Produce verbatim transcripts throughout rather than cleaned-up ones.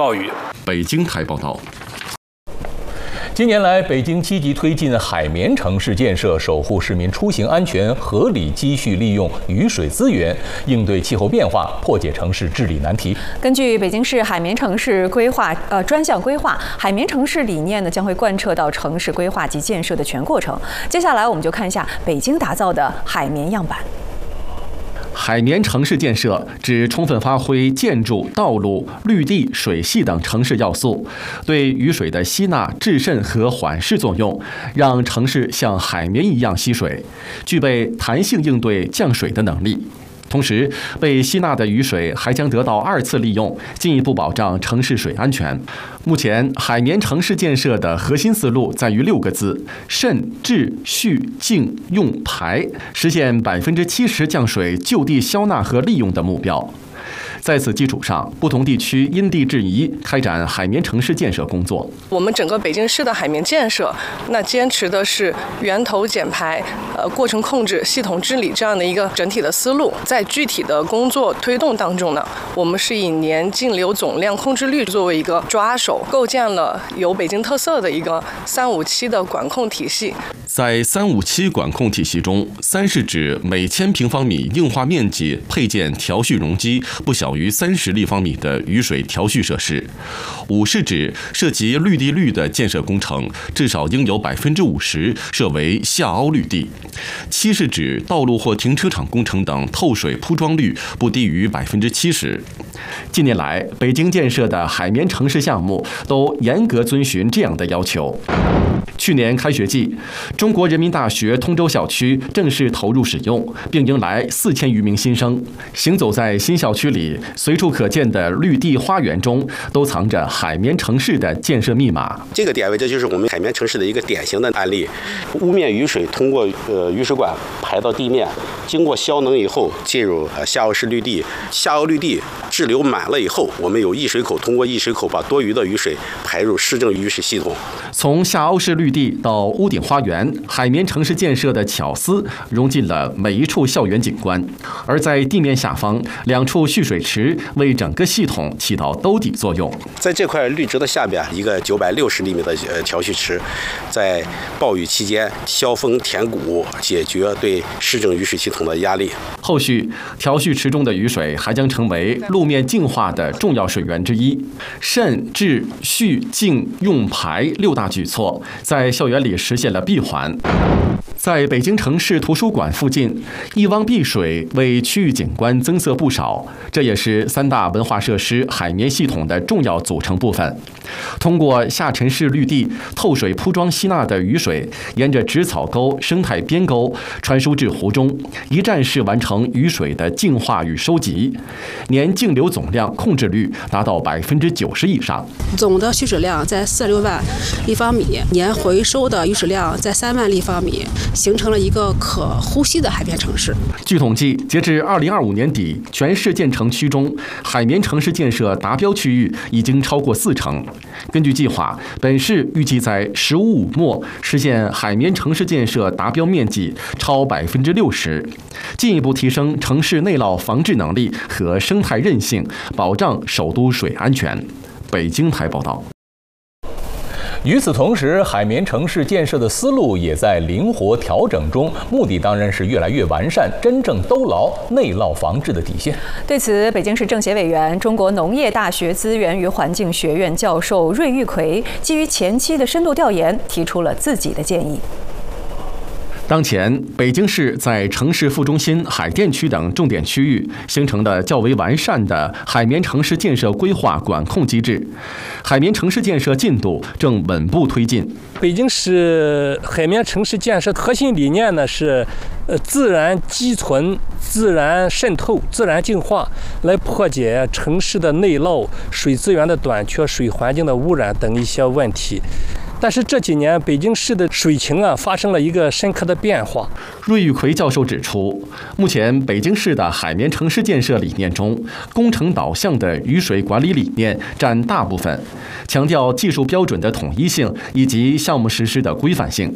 暴雨。 北京台报道。 近年来，北京积极推进海绵城市建设，守护市民出行安全，合理积蓄利用雨水资源，应对气候变化，破解城市治理难题。 根据北京市海绵城市规划呃专项规划，海绵城市理念呢将会贯彻到城市规划及建设的全过程。接下来我们就看一下北京打造的海绵样板。 海绵城市建设指充分发挥建筑、道路、绿地、水系等城市要素对雨水的吸纳、制渗和缓释作用，让城市像海绵一样吸水，具备弹性应对降水的能力。同时，被吸纳的雨水还将得到二次利用，进一步保障城市水安全。目前，海绵城市建设的核心思路在于六个字：渗、制、蓄、净、用、排，实现百分之七十降水就地消纳和利用的目标。在此基础上，不同地区因地制宜开展海绵城市建设工作。 我们整个北京市的海绵建设，那坚持的是源头减排、呃过程控制、系统治理这样的一个整体的思路。在具体的工作推动当中呢，我们是以年径流总量控制率作为一个抓手，构建了有北京特色的一个三五七的管控体系。 在三五七管控体系中，三是指每千平方米硬化面积配建调蓄容积不小于三十立方米的雨水调蓄设施；五是指涉及绿地率的建设工程，至少应有百分之五十设为下凹绿地；七是指道路或停车场工程等透水铺装率不低于百分之七十。近年来，北京建设的海绵城市项目都严格遵循这样的要求。去年开学季，中国人民大学通州校区正式投入使用，并迎来四千余名新生。行走在新校区里，随处可见的绿地花园中，都藏着海绵城市的建设密码。 这个点位，这就是我们海绵城市的一个典型的案例。屋面雨水通过呃雨水管排到地面，经过消能以后，进入呃下凹式绿地。下凹绿地滞留满了以后，我们有溢水口，通过溢水口把多余的雨水排入市政雨水系统。 从下凹式绿地到屋顶花园，海绵城市建设的巧思融进了每一处校园景观。而在地面下方，两处蓄水池为整个系统起到兜底作用。 在这块绿植的下边，一个九百六十厘米的呃调蓄池，在暴雨期间消峰填谷，解决对市政雨水系统的压力。 后续调蓄池中的雨水还将成为路面净化的重要水源之一。渗、制、蓄、净、用、排六大举措在校园里实现了闭环。在北京城市图书馆附近，一汪碧水为区域景观增色不少，这也是三大文化设施海绵系统的重要组成部分。通过下沉式绿地透水铺装吸纳的雨水，沿着植草沟、生态边沟传输至湖中，一站式完成雨水的净化与收集，年径流总量控制率达到百分之九十以上。 总的蓄水量在四十六万立方米，年回收的雨水量在三万立方米，形成了一个可呼吸的海绵城市。 据统计，截至二零二五年底，全市建成区中，海绵城市建设达标区域已经超过四成。根据计划，本市预计在“十五五”末实现海绵城市建设达标面积超百分之六十，进一步提升城市内涝防治能力和生态韧性，保障首都水安全。北京台报道。 与此同时，海绵城市建设的思路也在灵活调整中，目的当然是越来越完善，真正兜牢内涝防治的底线。 对此，北京市政协委员、中国农业大学资源与环境学院教授芮玉奎基于前期的深度调研，提出了自己的建议。 当前，北京市在城市副中心、海淀区等重点区域形成了较为完善的海绵城市建设规划管控机制，海绵城市建设进度正稳步推进。 北京市海绵城市建设核心理念呢是，呃，自然积存、自然渗透、自然净化，来破解城市的内涝、水资源的短缺、水环境的污染等一些问题。但是这几年北京市的水情啊发生了一个深刻的变化。 芮玉奎教授指出，目前北京市的海绵城市建设理念中，工程导向的雨水管理理念占大部分，强调技术标准的统一性以及项目实施的规范性。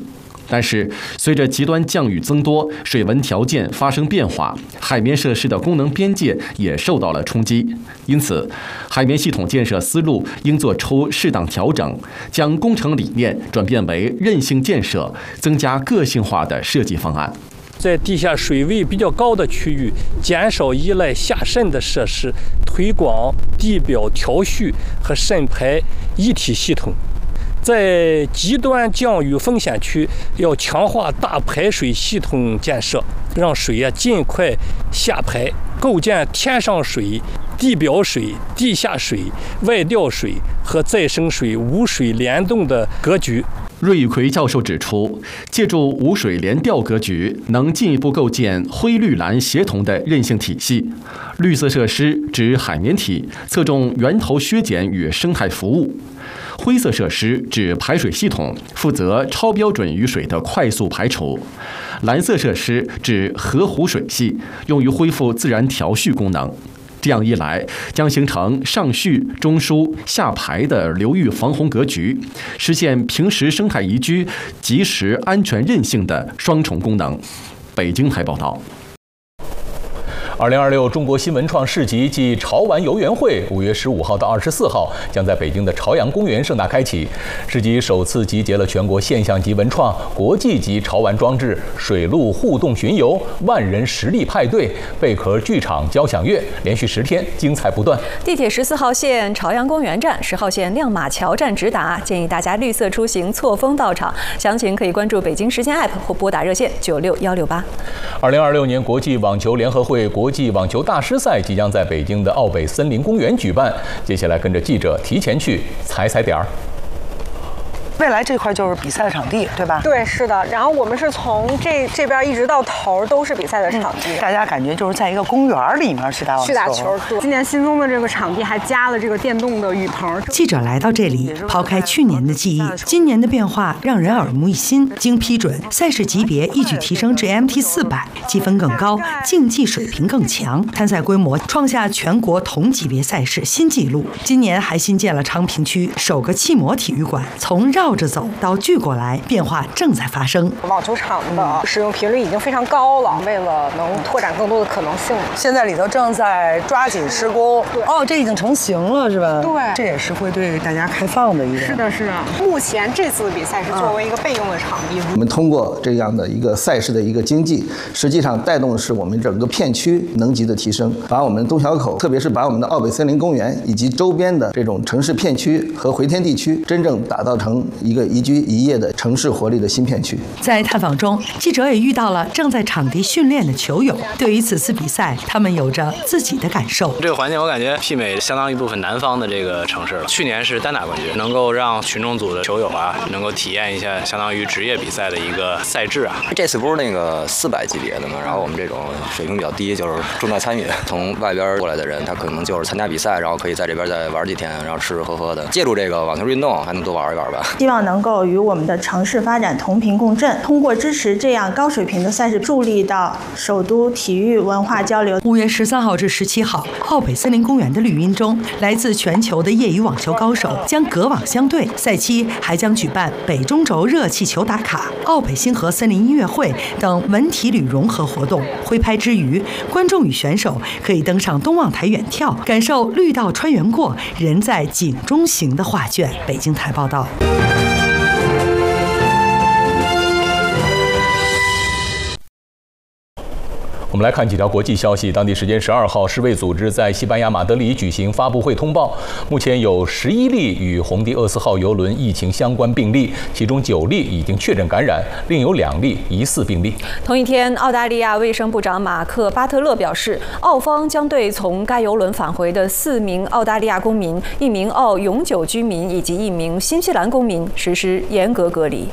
但是，随着极端降雨增多，水文条件发生变化，海绵设施的功能边界也受到了冲击。因此，海绵系统建设思路应做出适当调整，将工程理念转变为韧性建设，增加个性化的设计方案。 在地下水位比较高的区域，减少依赖下渗的设施，推广地表调蓄和渗排一体系统。在极端降雨风险区，要强化大排水系统建设，让水啊尽快下排，构建天上水、地表水、地下水、外调水和再生水无水联动的格局。 芮玉奎教授指出，借助无水联调格局，能进一步构建灰绿蓝协同的韧性体系。绿色设施指海绵体，侧重源头削减与生态服务；灰色设施指排水系统，负责超标准雨水的快速排除；蓝色设施指河湖水系，用于恢复自然调蓄功能。这样一来，将形成上蓄、中输、下排的流域防洪格局，实现平时生态宜居、及时安全韧性的双重功能。北京台报道。 二零二六中国新文创市集暨潮玩游园会五月十五号到二十四号将在北京的朝阳公园盛大开启。市集首次集结了全国现象级文创、国际级潮玩装置、水陆互动巡游、万人实力派对、贝壳剧场交响乐，连续十天精彩不断。 地铁十四号线朝阳公园站、十号线亮马桥站直达，建议大家绿色出行，错峰到场。详情可以关注北京时间 A P P 或拨打热线九六幺六八。 二零二六年国际网球联合会国际网球大师赛即将在北京的奥北森林公园举办。接下来跟着记者提前去踩踩点儿。 未来这块就是比赛的场地，对吧？ 对，是的。然后我们是从这这边一直到头都是比赛的场地， 嗯、大家感觉就是在一个公园里面去打网球。 去打球。今年新增的这个场地还加了这个电动的雨棚。 记者来到这里，抛开去年的记忆，今年的变化让人耳目一新。经批准，赛事级别一举提升至 M T 四百，积分更高，竞技水平更强，参赛规模创下全国同级别赛事新纪录。今年还新建了昌平区首个气模体育馆，从绕绕着走到聚过来，变化正在发生。 网球场的使用频率已经非常高了，为了能拓展更多的可能性， 现在里头正在抓紧施工。哦，这已经成型了，是吧？ 对， 这也是会对大家开放的一个。 是的，是的。目前这次比赛是作为一个备用的场地。 我们通过这样的一个赛事的一个经济，实际上带动的是我们整个片区能级的提升，把我们东小口，特别是把我们的奥北森林公园以及周边的这种城市片区和回天地区，真正打造成一个宜居宜业的城市活力的新片区。 在探访中，记者也遇到了正在场地训练的球友。对于此次比赛，他们有着自己的感受。 这个环境我感觉媲美相当一部分南方的这个城市了。去年是单打冠军，能够让群众组的球友啊，能够体验一下相当于职业比赛的一个赛制啊。 这次不是那个四百级别的嘛，然后我们这种水平比较低，就是重在参与。从外边过来的人，他可能就是参加比赛，然后可以在这边再玩几天，然后吃吃喝喝的，借助这个网球运动，还能多玩一玩吧。 希望能够与我们的城市发展同频共振，通过支持这样高水平的赛事，助力到首都体育文化交流。 五月十三号至十七号，奥北森林公园的绿荫中，来自全球的业余网球高手将隔网相对。赛期还将举办北中轴热气球打卡、奥北星河森林音乐会等文体旅融合活动。挥拍之余，观众与选手可以登上东望台远眺，感受绿道穿园过，人在景中行的画卷。北京台报道。 我们来看几条国际消息。当地时间十二号，世卫组织在西班牙马德里举行发布会，通报目前有十一例与红第厄斯号邮轮疫情相关病例，其中九例已经确诊感染，另有两例疑似病例。 同一天，澳大利亚卫生部长马克·巴特勒表示，澳方将对从该邮轮返回的四名澳大利亚公民、一名澳永久居民以及一名新西兰公民实施严格隔离。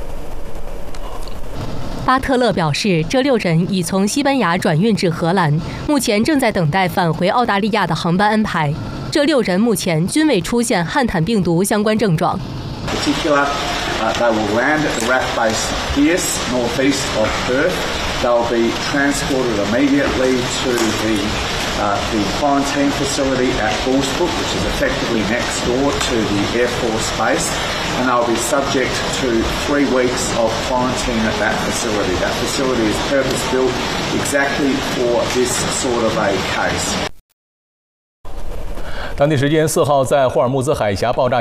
巴特勒表示，这六人已从西班牙转运至荷兰，目前正在等待返回澳大利亚的航班安排。这六人目前均未出现汉坦病毒相关症状。 Particular, uh, they will land at the R A F base Pearce, northeast of Perth. They'll be transported immediately to the uh, the quarantine facility at Bullsbrook, which is effectively next door to the Air Force Base, and they'll be subject to three weeks of quarantine at that facility. That facility is purpose-built exactly for this sort of a case. 当地时间四号，在霍尔木兹海峡爆炸